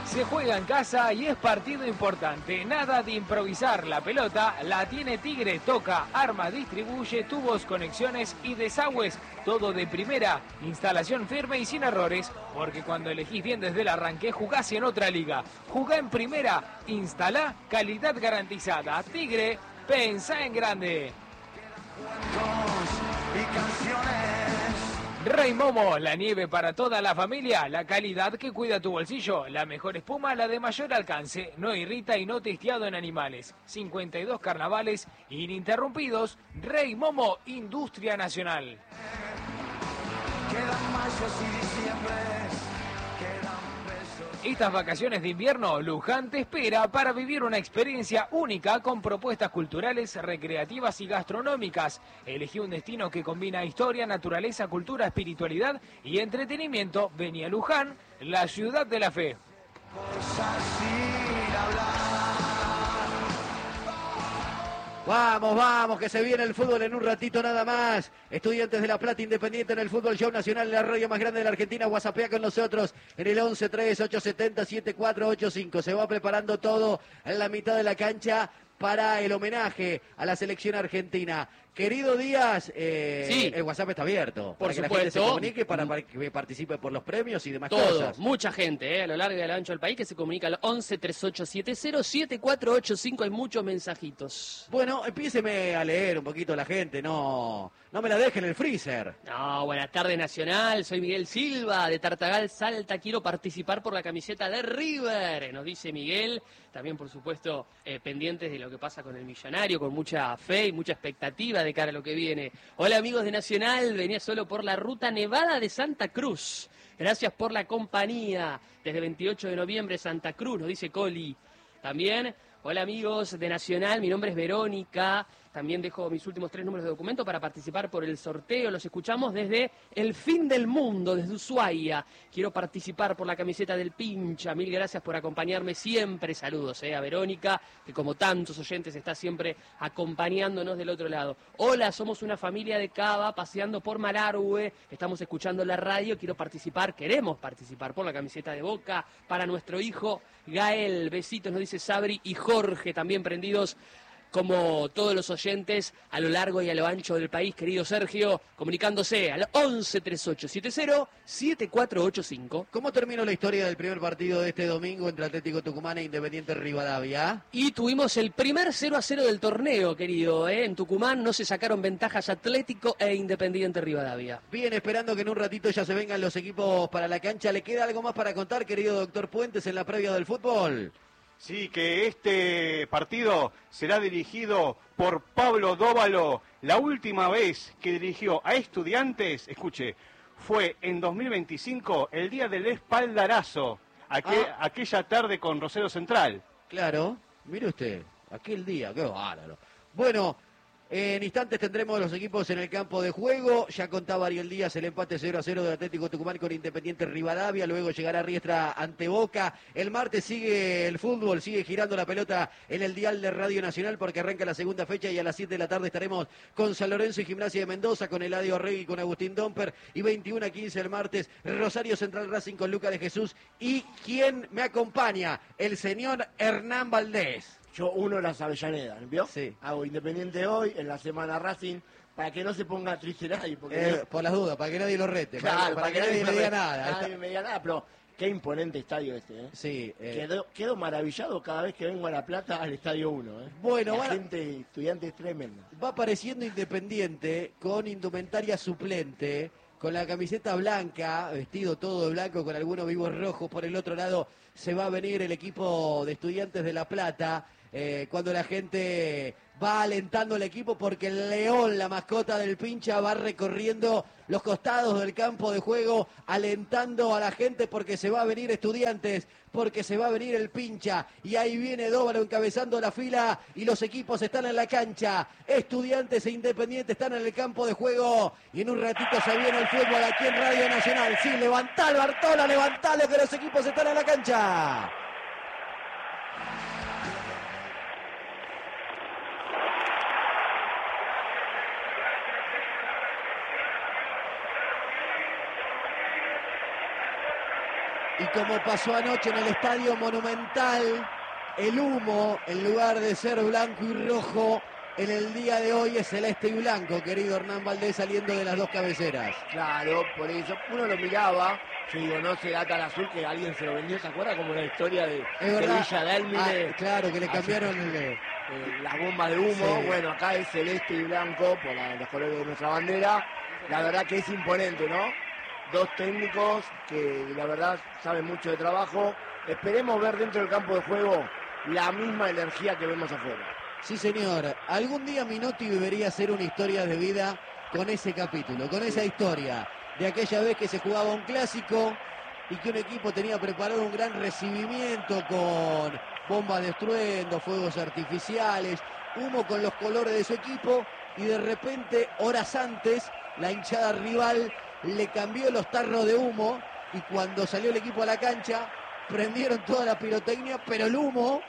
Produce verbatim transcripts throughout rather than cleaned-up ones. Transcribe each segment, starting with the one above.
Se juega en casa y es partido importante. Nada de improvisar. La pelota la tiene Tigre. Toca, arma, distribuye, tubos, conexiones y desagües. Todo de primera. Instalación firme y sin errores. Porque cuando elegís bien desde el arranque, jugás en otra liga. Jugá en primera. Instalá calidad garantizada. Tigre, pensá en grande. Y canciones. Rey Momo, la nieve para toda la familia, la calidad que cuida tu bolsillo, la mejor espuma, la de mayor alcance, no irrita y no testeado en animales. cincuenta y dos carnavales ininterrumpidos. Rey Momo, Industria Nacional. Quedan mayos y diciembres, quedan besos. Estas vacaciones de invierno, Luján te espera para vivir una experiencia única con propuestas culturales, recreativas y gastronómicas. Elegí un destino que combina historia, naturaleza, cultura, espiritualidad y entretenimiento. Vení a Luján, la ciudad de la fe. Vamos, vamos, que se viene el fútbol en un ratito nada más. Estudiantes de La Plata, Independiente en el Fútbol Show Nacional, la radio más grande de la Argentina. WhatsAppea con nosotros en el once tres ocho siete cero siete cuatro ocho cinco. Se va preparando todo en la mitad de la cancha para el homenaje a la selección argentina. Querido Díaz, eh, sí. el WhatsApp está abierto. Por para supuesto. Que la gente se comunique, para, para que participe por los premios y demás Todo, cosas. mucha gente, eh, a lo largo y a lo ancho del país que se comunica al once tres ocho siete cero siete cuatro ocho cinco. Hay muchos mensajitos. Bueno, empiéceme a leer un poquito la gente, no, no me la dejen en el freezer. No, buenas tardes Nacional, soy Miguel Silva de Tartagal, Salta, quiero participar por la camiseta de River, nos dice Miguel, también por supuesto eh, pendientes de lo que pasa con el millonario, con mucha fe y mucha expectativa de cara a lo que viene. Hola amigos de Nacional, venía solo por la ruta Nevada de Santa Cruz, gracias por la compañía, desde veintiocho de noviembre Santa Cruz, nos dice Coli. También, hola amigos de Nacional, mi nombre es Verónica, también dejo mis últimos tres números de documento para participar por el sorteo, los escuchamos desde el fin del mundo, desde Ushuaia, quiero participar por la camiseta del Pincha, mil gracias por acompañarme siempre, saludos eh, a Verónica, que como tantos oyentes está siempre acompañándonos del otro lado. Hola, somos una familia de Cava paseando por Malargüe, estamos escuchando la radio, quiero participar, queremos participar por la camiseta de Boca para nuestro hijo Gael, besitos, nos dice Sabri y Jorge, también prendidos como todos los oyentes a lo largo y a lo ancho del país, querido Sergio, comunicándose al once tres ocho siete cero siete cuatro ocho cinco. ¿Cómo terminó la historia del primer partido de este domingo entre Atlético Tucumán e Independiente Rivadavia? Y tuvimos el primer cero a cero del torneo, querido, ¿eh? En Tucumán no se sacaron ventajas Atlético e Independiente Rivadavia. Bien, esperando que en un ratito ya se vengan los equipos para la cancha. ¿Le queda algo más para contar, querido doctor Puentes, en la previa del fútbol? Sí, que este partido será dirigido por Pablo Dóvalo. La última vez que dirigió a Estudiantes, escuche, fue en dos mil veinticinco, el día del espaldarazo, aquel, ah. aquella tarde con Rosario Central. Claro, mire usted, aquel día, qué bárbaro. Bueno, en instantes tendremos los equipos en el campo de juego. Ya contaba Ariel Díaz el empate cero a cero del Atlético Tucumán con Independiente Rivadavia. Luego llegará Riestra ante Boca. El martes sigue el fútbol, sigue girando la pelota en el dial de Radio Nacional porque arranca la segunda fecha y a las siete de la tarde estaremos con San Lorenzo y Gimnasia de Mendoza, con Eladio Orregui y con Agustín Domper. Y veintiuno a quince el martes, Rosario Central Racing con Luca de Jesús. Y quien me acompaña, el señor Hernán Valdés. Yo uno las Avellaneda, ¿vio? Sí. Hago Independiente hoy, en la semana Racing, para que no se ponga triste nadie. Porque Eh, yo... Por las dudas, para que nadie lo rete, Claro, para, para que, que nadie me diga nada. Nadie me diga nada, pero qué imponente estadio este, ¿eh? Sí. Eh... Quedo, quedo maravillado cada vez que vengo a La Plata al Estadio uno, ¿eh? Bueno, la va... gente, estudiante es tremenda. Va apareciendo Independiente con indumentaria suplente, con la camiseta blanca, vestido todo de blanco con algunos vivos rojos. Por el otro lado se va a venir el equipo de Estudiantes de La Plata, eh, cuando la gente va alentando al equipo porque el león, la mascota del Pincha, va recorriendo los costados del campo de juego, alentando a la gente porque se va a venir Estudiantes, porque se va a venir el Pincha, y ahí viene Dóvalo encabezando la fila y los equipos están en la cancha. Estudiantes e Independiente están en el campo de juego y en un ratito se viene el fútbol aquí en Radio Nacional. Sí, levantalo Bartola, levantalo, que los equipos están en la cancha. Y como pasó anoche en el Estadio Monumental, el humo, en lugar de ser blanco y rojo, en el día de hoy es celeste y blanco, querido Hernán Valdés, saliendo de las dos cabeceras. Claro, por eso uno lo miraba, yo digo, no será tan azul que alguien se lo vendió, ¿se acuerda? Como la historia de, de Villa Dálmine. Ah, claro, que le cambiaron el, eh, las bombas de humo. Sí. Bueno, acá es celeste y blanco por la, los colores de nuestra bandera. La verdad que es imponente, ¿no? Dos técnicos que la verdad saben mucho de trabajo. Esperemos ver dentro del campo de juego la misma energía que vemos afuera. Sí, señor. Algún día Minotti debería hacer una historia de vida con ese capítulo, con esa historia de aquella vez que se jugaba un clásico y que un equipo tenía preparado un gran recibimiento con bombas de estruendo, fuegos artificiales, humo con los colores de su equipo y de repente, horas antes, la hinchada rival le cambió los tarros de humo y cuando salió el equipo a la cancha prendieron toda la pirotecnia, pero el humo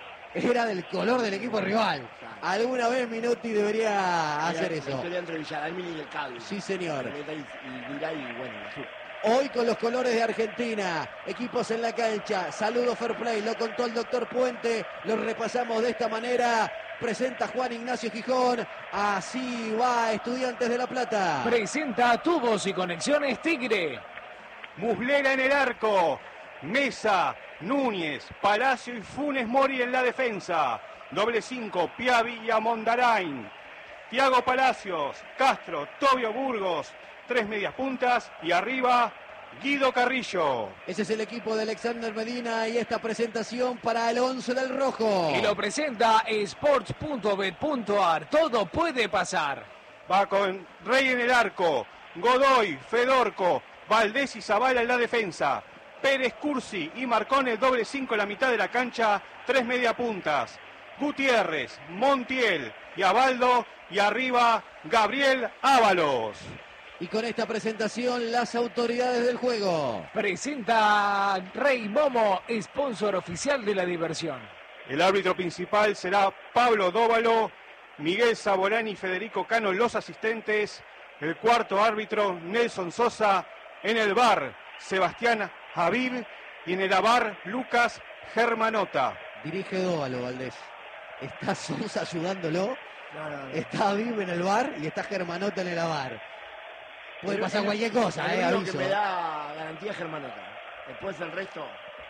era del color del equipo rival. Alguna vez Minotti debería hacer la eso. La historia entre Villadalmine y el Cádiz. Sí, señor. Y, y, y, y bueno, azul. Hoy con los colores de Argentina, equipos en la cancha, saludo fair play, lo contó el doctor Puente, lo repasamos de esta manera, presenta Juan Ignacio Gijón, así va Estudiantes de La Plata. Presenta Tubos y Conexiones Tigre. Muslera en el arco, Mesa, Núñez, Palacio y Funes Mori en la defensa. Doble cinco, Piavi y Amondarain. Tiago Palacios, Castro, Tobio Burgos, tres medias puntas y arriba Guido Carrillo. Ese es el equipo de Alexander Medina y esta presentación para el once del rojo. Y lo presenta sports punto bet punto a r. Todo puede pasar. Va con Rey en el arco, Godoy, Fedorco, Valdés y Zavala en la defensa. Pérez, Cursi y Marcone, doble cinco en la mitad de la cancha, tres media puntas. Gutiérrez, Montiel y Abaldo y arriba Gabriel Ábalos. Y con esta presentación las autoridades del juego. Presenta Rey Momo, sponsor oficial de la diversión. El árbitro principal será Pablo Dóvalo, Miguel Saborani y Federico Cano los asistentes. El cuarto árbitro Nelson Sosa. En el V A R Sebastián Habib y en el A V A R Lucas Germanota. Dirige Dóvalo, Valdés. Está Sosa ayudándolo. No, no, no. Está Habib en el V A R y está Germanota en el A V A R. Puede Pero pasar el, cualquier cosa, el eh, único aviso. que me da garantía Germanota. Después el resto.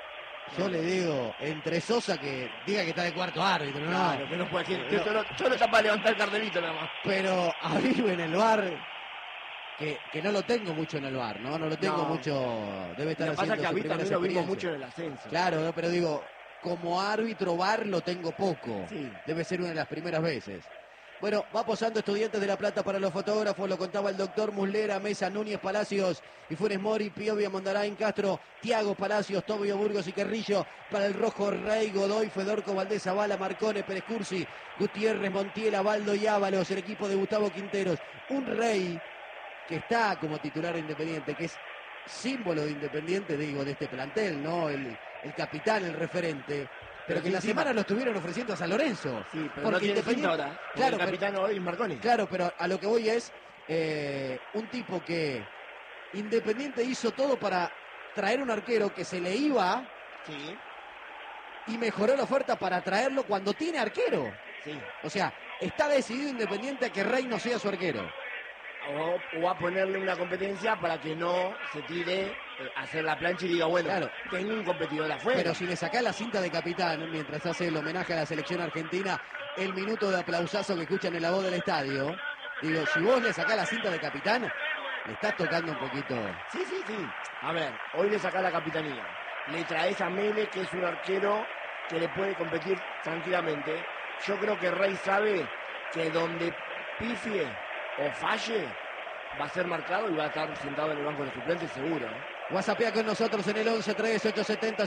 Yo le digo, entre Sosa que diga que está de cuarto árbitro, ¿no? Claro, que no puede decir. No. Solo, solo está para levantar el cartelito nada más. Pero Habib en el V A R, que, que no lo tengo mucho en el V A R, ¿no? No lo tengo No. mucho. Debe estar Lo que pasa haciendo es que a sus mí primeras también lo vimos experiencias. mucho en el ascenso. Claro, ¿no? Pero digo, como árbitro V A R lo tengo poco. Sí. Debe ser una de las primeras veces. Bueno, va posando Estudiantes de La Plata para los fotógrafos, lo contaba el doctor Muslera, Mesa, Núñez, Palacios y Funes Mori, Piovia, Mondarain, Castro, Tiago Palacios, Tobio Burgos y Carrillo. Para el rojo, Rey, Godoy, Fedorco, Valdés, Zavala, Marcone, Pérez Cursi, Gutiérrez, Montiel, Abaldo y Ábalos, el equipo de Gustavo Quinteros. Un Rey que está como titular de Independiente, que es símbolo de Independiente, digo, de este plantel, ¿no? El, el capitán, el referente. Pero que en la semana lo estuvieron ofreciendo a San Lorenzo. Sí, pero porque no tiene Independiente- cinta ahora. Claro, el capitán hoy es Marconi. Claro, pero a lo que voy es eh, un tipo que Independiente hizo todo para traer un arquero que se le iba Sí, y mejoró la oferta para traerlo cuando tiene arquero. sí. O sea, está decidido Independiente a que Rey no sea su arquero. O, o a ponerle una competencia para que no se tire eh, a hacer la plancha y diga, bueno, Claro. tengo un competidor afuera. Pero si le sacás la cinta de capitán mientras hace el homenaje a la selección argentina, el minuto de aplausazo que escuchan en la voz del estadio, digo, si vos le sacás la cinta de capitán, le estás tocando un poquito. Sí, sí, sí. A ver, hoy le sacás la capitanía. Le traes a Mele, que es un arquero que le puede competir tranquilamente. Yo creo que Rey sabe que donde pifie o falle, va a ser marcado y va a estar sentado en el banco de suplentes seguro. ¿eh? WhatsAppea con nosotros en el once tres ocho setenta